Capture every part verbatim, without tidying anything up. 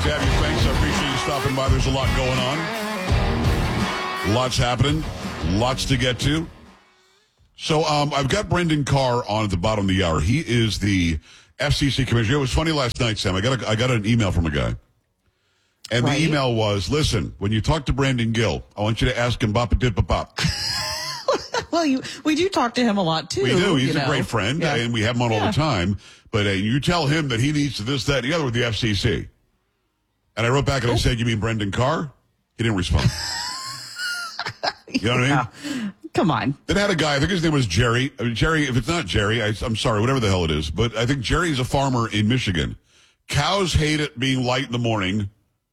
to have you. Thanks. I appreciate you stopping by. There's a lot going on. Lots happening. Lots to get to. So um, I've got Brendan Carr on at the bottom of the hour. He is the F C C commissioner. It was funny last night, Sam. I got a, I got an email from a guy. And right. The email was, listen, when you talk to Brandon Gill, I want you to ask him bop a dip a pop. Well, you, we do talk to him a lot, too. We do. He's you know? a great friend, yeah. and we have him on yeah. all the time. But uh, you tell him that he needs to this, that, and the other with the F C C. And I wrote back and oh. I said, you mean Brendan Carr? He didn't respond. You know what yeah. I mean? Come on. Then had a guy, I think his name was Jerry. I mean, Jerry, if it's not Jerry, I, I'm sorry, whatever the hell it is. But I think Jerry's a farmer in Michigan. Cows hate it being light in the morning.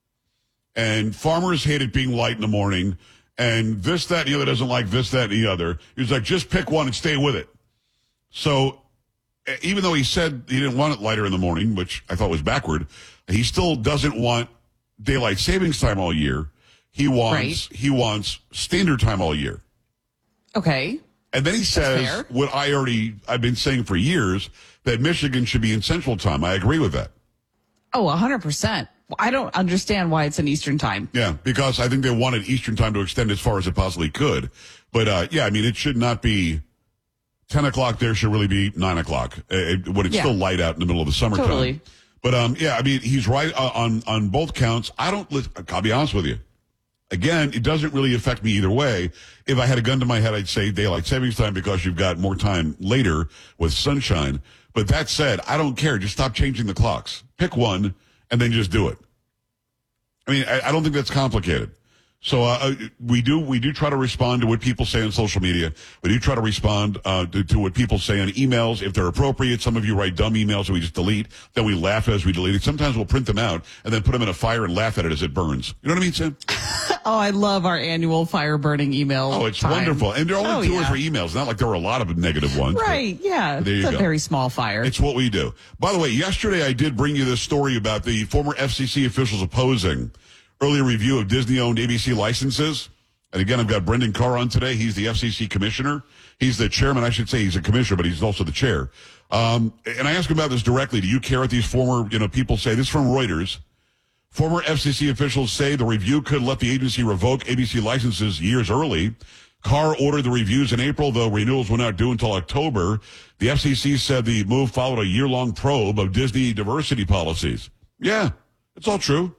And farmers hate it being light in the morning. And this, that, and the other doesn't like this, that, and the other. He was like, just pick one and stay with it. So even though he said he didn't want it lighter in the morning, which I thought was backward, he still doesn't want daylight savings time all year. He wants right. he wants standard time all year. Okay. And then he says what I already I've been saying for years, that Michigan should be in Central Time. I agree with that. Oh, one hundred percent. I don't understand why it's in Eastern Time. Yeah, because I think they wanted Eastern Time to extend as far as it possibly could. But, uh, yeah, I mean, it should not be ten o'clock there. Should really be nine o'clock uh, when it's yeah. still light out in the middle of the summertime. Totally. But, um, yeah, I mean, he's right uh, on, on both counts. I don't, I'll be honest with you. Again, it doesn't really affect me either way. If I had a gun to my head, I'd say daylight savings time because you've got more time later with sunshine. But that said, I don't care. Just stop changing the clocks. Pick one and then just do it. I mean, I, I don't think that's complicated. So uh, we do we do try to respond to what people say on social media. We do try to respond uh, to, to what people say on emails if they're appropriate. Some of you write dumb emails that we just delete. Then we laugh as we delete it. Sometimes we'll print them out and then put them in a fire and laugh at it as it burns. You know what I mean, Sam? Oh, I love our annual fire burning email. Oh, it's time. wonderful. And there are only oh, two yeah. or three emails. Not like there were a lot of negative ones. Right, yeah. There you it's go. a very small fire. It's what we do. By the way, yesterday I did bring you this story about the former F C C officials opposing early review of Disney-owned A B C licenses. And again, I've got Brendan Carr on today. He's the F C C commissioner. He's the chairman. I should say he's a commissioner, but he's also the chair. Um, and I asked him about this directly. Do you care what these former, you know, people say? This is from Reuters. Former F C C officials say the review could let the agency revoke A B C licenses years early. Carr ordered the reviews in April, though renewals were not due until October. The F C C said the move followed a year-long probe of Disney diversity policies. Yeah, it's all true.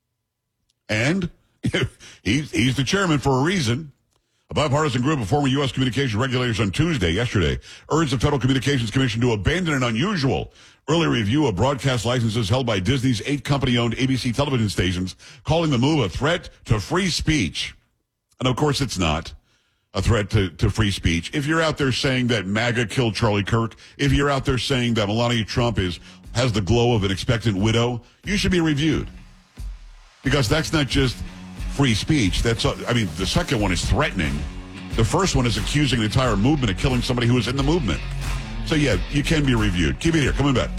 And he's, he's the chairman for a reason. A bipartisan group of former U S communications regulators on Tuesday, yesterday, urged the Federal Communications Commission to abandon an unusual early review of broadcast licenses held by Disney's eight company-owned A B C television stations, calling the move a threat to free speech. And, of course, it's not a threat to, to free speech. If you're out there saying that MAGA killed Charlie Kirk, if you're out there saying that Melania Trump is has the glow of an expectant widow, you should be reviewed. Because that's not just free speech. That's, I mean, the second one is threatening. The first one is accusing an entire movement of killing somebody who was in the movement. So, yeah, you can be reviewed. Keep it here. Coming back.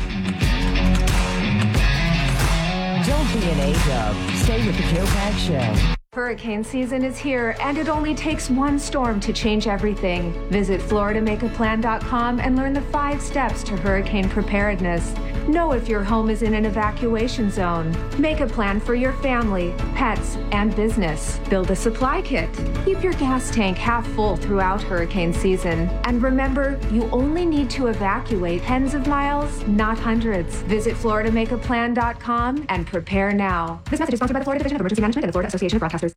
Don't be an A-dub. Stay with the Joe Pags Show. Hurricane season is here, and it only takes one storm to change everything. Visit Florida Make A Plan dot com and learn the five steps to hurricane preparedness. Know if your home is in an evacuation zone. Make a plan for your family, pets, and business. Build a supply kit. Keep your gas tank half full throughout hurricane season. And remember, you only need to evacuate tens of miles, not hundreds. Visit Florida Make A Plan dot com and prepare now. This message is sponsored by the Florida Division of Emergency Management and the Florida Association of Broadcasters.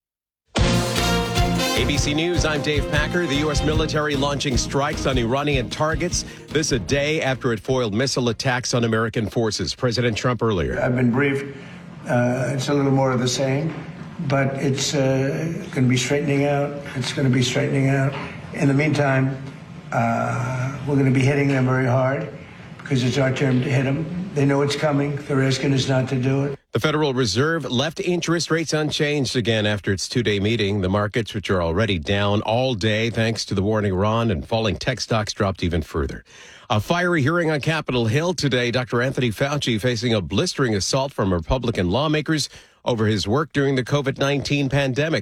A B C News, I'm Dave Packer. The U S military launching strikes on Iranian targets. This a day after it foiled missile attacks on American forces. President Trump earlier. I've been briefed. Uh, it's a little more of the same, but it's uh, going to be straightening out. It's going to be straightening out. In the meantime, uh, we're going to be hitting them very hard because it's our turn to hit them. They know it's coming. They're asking us not to do it. The Federal Reserve left interest rates unchanged again after its two-day meeting. The markets, which are already down all day thanks to the war in Iran and falling tech stocks, dropped even further. A fiery hearing on Capitol Hill today. Doctor Anthony Fauci facing a blistering assault from Republican lawmakers over his work during the COVID nineteen pandemic.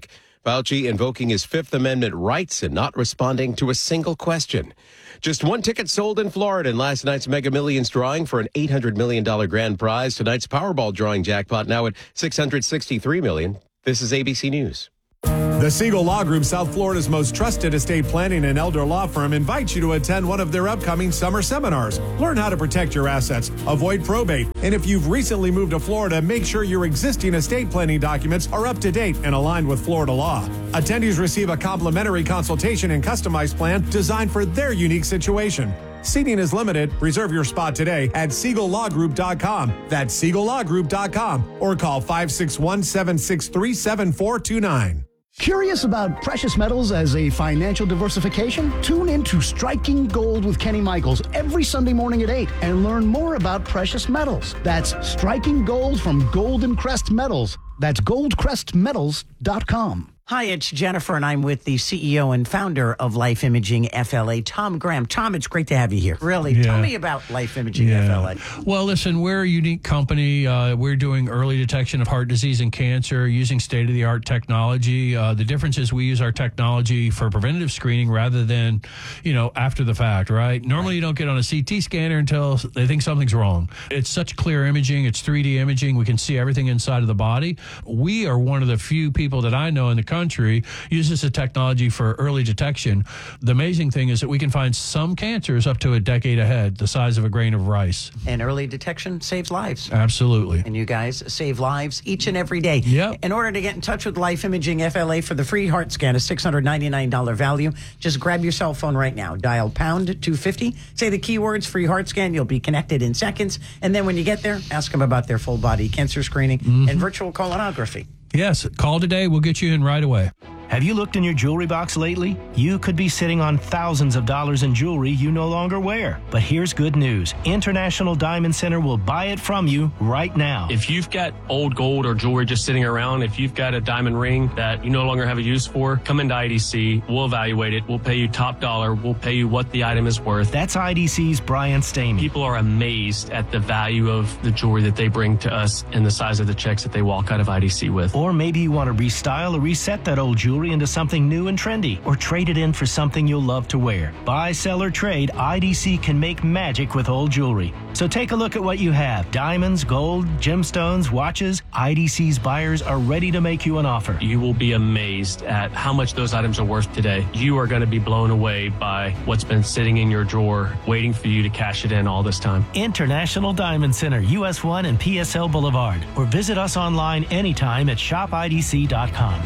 Fauci invoking his Fifth Amendment rights and not responding to a single question. Just one ticket sold in Florida in last night's Mega Millions drawing for an eight hundred million dollars grand prize. Tonight's Powerball drawing jackpot now at six hundred sixty-three million dollars. This is A B C News. The Siegel Law Group, South Florida's most trusted estate planning and elder law firm, invites you to attend one of their upcoming summer seminars. Learn how to protect your assets, avoid probate, and if you've recently moved to Florida, make sure your existing estate planning documents are up to date and aligned with Florida law. Attendees receive a complimentary consultation and customized plan designed for their unique situation. Seating is limited. Reserve your spot today at siegel law group dot com. That's siegel law group dot com or call five six one, seven six three, seven four two nine. Curious about precious metals as a financial diversification? Tune in to Striking Gold with Kenny Michaels every Sunday morning at eight and learn more about precious metals. That's Striking Gold from Golden Crest Metals. That's gold crest metals dot com. Hi, it's Jennifer, and I'm with the C E O and founder of Life Imaging F L A, Tom Graham. Tom, it's great to have you here. Really, yeah. Tell me about Life Imaging yeah. F L A. Well, listen, we're a unique company. Uh, we're doing early detection of heart disease and cancer using state-of-the-art technology. Uh, the difference is we use our technology for preventative screening rather than, you know, after the fact, right? Normally, you don't get on a C T scanner until they think something's wrong. It's such clear imaging. It's three D imaging. We can see everything inside of the body. We are one of the few people that I know in the country uses the technology for early detection. The amazing thing is that we can find some cancers up to a decade ahead, the size of a grain of rice. And early detection saves lives. Absolutely. And you guys save lives each and every day. Yep. In order to get in touch with Life Imaging F L A for the free heart scan, a six hundred ninety-nine dollars value, just grab your cell phone right now. Dial pound two fifty. Say the keywords free heart scan. You'll be connected in seconds. And then when you get there, ask them about their full body cancer screening mm-hmm. and virtual colonography. Yes, call today. We'll get you in right away. Have you looked in your jewelry box lately? You could be sitting on thousands of dollars in jewelry you no longer wear. But here's good news. International Diamond Center will buy it from you right now. If you've got old gold or jewelry just sitting around, if you've got a diamond ring that you no longer have a use for, come into I D C. We'll evaluate it. We'll pay you top dollar. We'll pay you what the item is worth. That's I D C's Brian Stamey. People are amazed at the value of the jewelry that they bring to us and the size of the checks that they walk out of I D C with. Or maybe you want to restyle or reset that old jewelry into something new and trendy, or trade it in for something you'll love to wear. Buy, sell, or trade, I D C can make magic with old jewelry. So take a look at what you have. Diamonds, gold, gemstones, watches. I D C's buyers are ready to make you an offer. You will be amazed at how much those items are worth today. You are going to be blown away by what's been sitting in your drawer, waiting for you to cash it in all this time. International Diamond Center, U S one and P S L Boulevard. Or visit us online anytime at shop I D C dot com.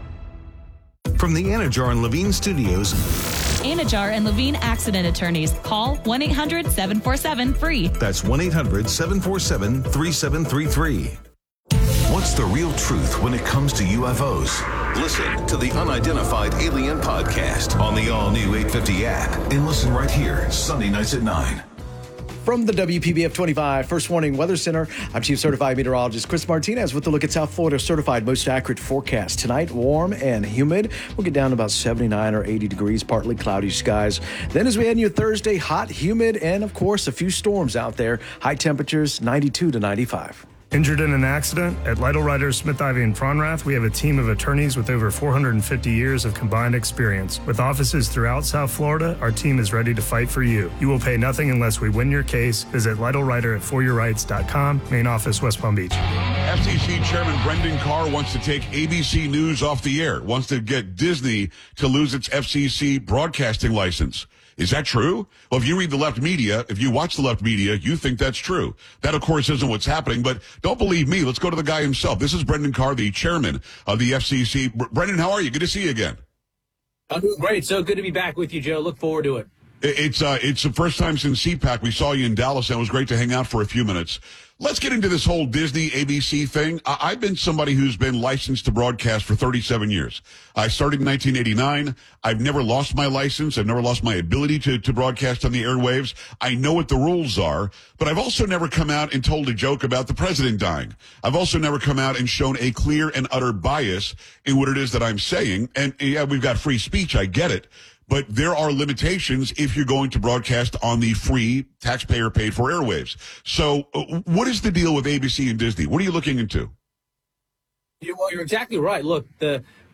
From the Anajar and Levine Studios. Anajar and Levine Accident Attorneys. Call one eight hundred seven four seven free. That's one eight hundred seven four seven three seven three three. What's the real truth when it comes to U F Os? Listen to the Unidentified Alien Podcast on the all-new eight fifty app and listen right here, Sunday nights at nine. From the W P B F twenty-five First Warning Weather Center, I'm Chief Certified Meteorologist Chris Martinez with a look at South Florida's certified most accurate forecast. Tonight, warm and humid. We'll get down to about seventy-nine or eighty degrees, partly cloudy skies. Then as we head into Thursday, hot, humid, and of course, a few storms out there. High temperatures, ninety-two to ninety-five. Injured in an accident? At Lytle Writers, Smith, Ivy, and Fronrath, we have a team of attorneys with over four hundred fifty years of combined experience. With offices throughout South Florida, our team is ready to fight for you. You will pay nothing unless we win your case. Visit Lytle Writer at for your rights dot com, main office, West Palm Beach. F C C Chairman Brendan Carr wants to take A B C News off the air, wants to get Disney to lose its F C C broadcasting license. Is that true? Well, if you read the left media, if you watch the left media, you think that's true. That, of course, isn't what's happening, but don't believe me. Let's go to the guy himself. This is Brendan Carr, the chairman of the F C C. Brendan, how are you? Good to see you again. I'm doing great. So good to be back with you, Joe. Look forward to it. It's uh, it's the first time since C PAC we saw you in Dallas, and it was great to hang out for a few minutes. Let's get into this whole Disney A B C thing. I- I've been somebody who's been licensed to broadcast for thirty-seven years. I started in nineteen eighty-nine. I've never lost my license. I've never lost my ability to, to broadcast on the airwaves. I know what the rules are, but I've also never come out and told a joke about the president dying. I've also never come out and shown a clear and utter bias in what it is that I'm saying. And yeah, we've got free speech. I get it. But there are limitations if you're going to broadcast on the free, taxpayer-paid-for airwaves. So uh, what is the deal with A B C and Disney? What are you looking into? You, well, you're exactly right. Look, the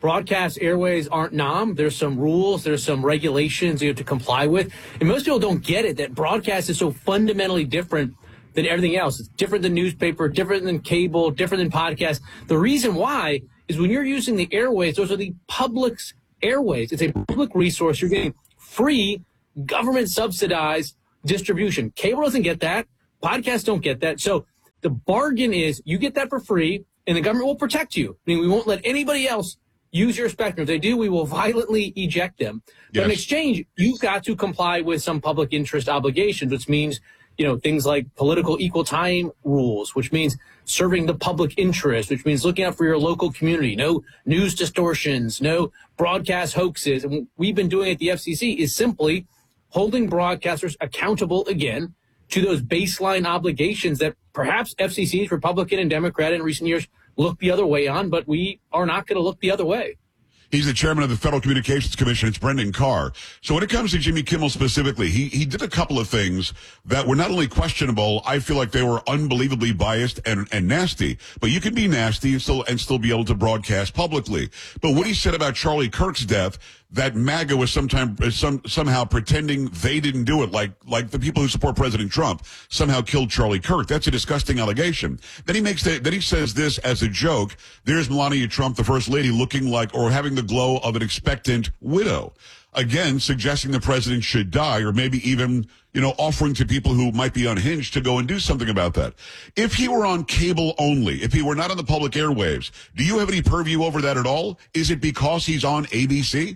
broadcast airways aren't nom. There's some rules, there's some regulations you have to comply with. And most people don't get it, that broadcast is so fundamentally different than everything else. It's different than newspaper, different than cable, different than podcast. The reason why is when you're using the airways, those are the public's airways. It's a public resource. You're getting free, government subsidized distribution. Cable doesn't get that. Podcasts don't get that. So the bargain is you get that for free, and the government will protect you. I mean, we won't let anybody else use your spectrum. If they do, we will violently eject them. But Yes. in exchange, you've got to comply with some public interest obligations, which means, you know, things like political equal time rules, which means serving the public interest, which means looking out for your local community, no news distortions, no broadcast hoaxes. And what we've been doing at the F C C is simply holding broadcasters accountable again to those baseline obligations that perhaps F C Cs, Republican and Democrat in recent years, look the other way on, but we are not going to look the other way. He's the chairman of the Federal Communications Commission. It's Brendan Carr. So when it comes to Jimmy Kimmel specifically, he, he did a couple of things that were not only questionable, I feel like they were unbelievably biased and, and nasty. But you can be nasty and still, and still be able to broadcast publicly. But what he said about Charlie Kirk's death, that MAGA was sometime, some, somehow pretending they didn't do it, like, like the people who support President Trump somehow killed Charlie Kirk. That's a disgusting allegation. Then he makes the, then he says this as a joke. There's Melania Trump, the first lady, looking like, or having the glow of an expectant widow. Again, suggesting the president should die, or maybe even, you know, offering to people who might be unhinged to go and do something about that. If he were on cable only, if he were not on the public airwaves, do you have any purview over that at all? Is it because he's on A B C?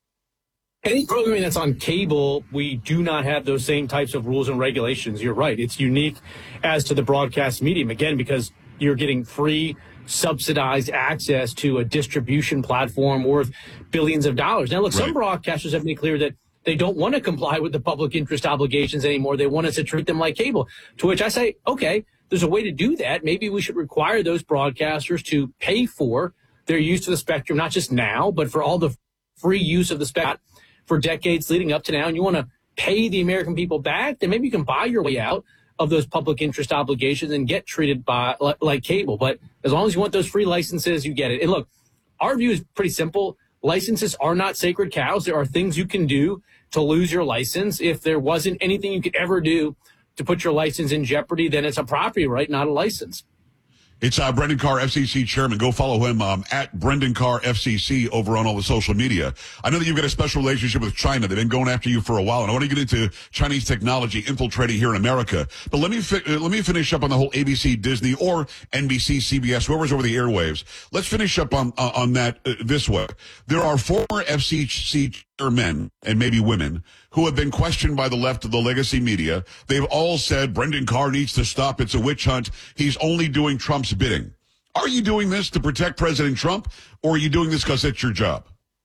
Any programming that's on cable, we do not have those same types of rules and regulations. You're right. It's unique as to the broadcast medium, again, because you're getting free, subsidized access to a distribution platform worth billions of dollars. Now, look, some broadcasters have made clear that they don't want to comply with the public interest obligations anymore. They want us to treat them like cable, to which I say, okay, there's a way to do that. Maybe we should require those broadcasters to pay for their use of the spectrum, not just now, but for all the free use of the spectrum for decades leading up to now, and you want to pay the American people back, then maybe you can buy your way out of those public interest obligations and get treated by like, like cable. But as long as you want those free licenses, you get it. And look, our view is pretty simple. Licenses are not sacred cows. There are things you can do to lose your license. If there wasn't anything you could ever do to put your license in jeopardy, then it's a property right, not a license. It's uh, Brendan Carr, F C C chairman. Go follow him um, at Brendan Carr F C C over on all the social media. I know that you've got a special relationship with China. They've been going after you for a while, and I want to get into Chinese technology infiltrating here in America. But let me fi- uh, let me finish up on the whole A B C, Disney, or N B C, C B S, whoever's over the airwaves. Let's finish up on uh, on that uh, this way. There are former F C C chairmen and maybe women who have been questioned by the left of the legacy media. They've all said Brendan Carr needs to stop. It's a witch hunt. He's only doing Trump's bidding. Are you doing this to protect President Trump, or are you doing this because it's your job?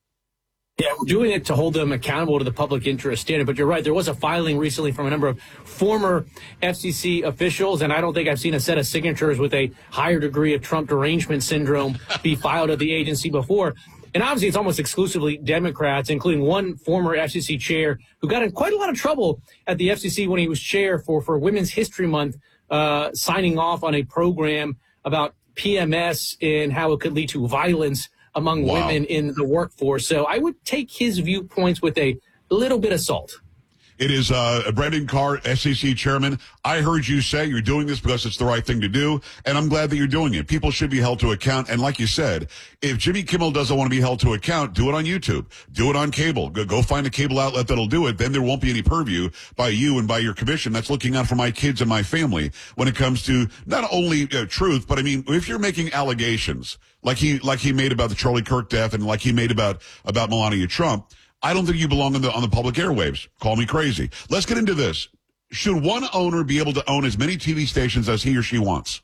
Yeah, we're doing it to hold them accountable to the public interest standard. But you're right. There was a filing recently from a number of former F C C officials, and I don't think I've seen a set of signatures with a higher degree of Trump derangement syndrome be filed at the agency before. And obviously, it's almost exclusively Democrats, including one former F C C chair who got in quite a lot of trouble at the F C C when he was chair for, for Women's History Month, uh, signing off on a program about P M S and how it could lead to violence among Wow. women in the workforce. So I would take his viewpoints with a little bit of salt. It is uh, Brendan Carr, S C C chairman. I heard you say you're doing this because it's the right thing to do, and I'm glad that you're doing it. People should be held to account. And like you said, if Jimmy Kimmel doesn't want to be held to account, do it on YouTube. Do it on cable. Go, go find a cable outlet that'll do it. Then there won't be any purview by you and by your commission that's looking out for my kids and my family when it comes to not only uh, truth, but I mean, if you're making allegations like he like he made about the Charlie Kirk death and like he made about about Melania Trump, I don't think you belong on the on the public airwaves. Call me crazy. Let's get into this. Should one owner be able to own as many T V stations as he or she wants?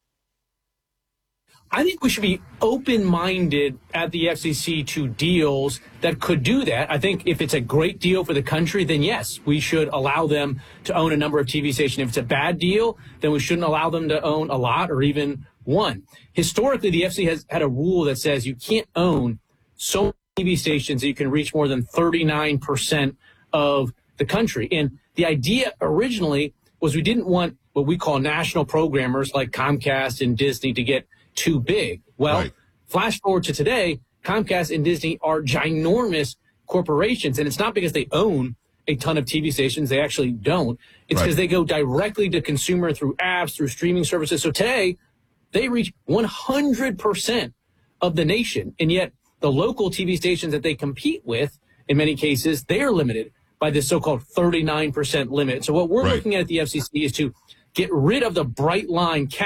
I think we should be open-minded at the F C C to deals that could do that. I think if it's a great deal for the country, then yes, we should allow them to own a number of T V stations. If it's a bad deal, then we shouldn't allow them to own a lot or even one. Historically, the F C C has had a rule that says you can't own so many T V stations that you can reach more than thirty-nine percent of the country. And the idea originally was we didn't want what we call national programmers like Comcast and Disney to get too big. Well, Right. flash forward to today, Comcast and Disney are ginormous corporations, and it's not because they own a ton of T V stations. They actually don't. It's because Right. they go directly to consumer through apps, through streaming services. So today, they reach one hundred percent of the nation, and yet the local T V stations that they compete with, in many cases, they are limited by this so-called thirty-nine percent limit. So what we're Right. looking at at the F C C is to get rid of the bright line cap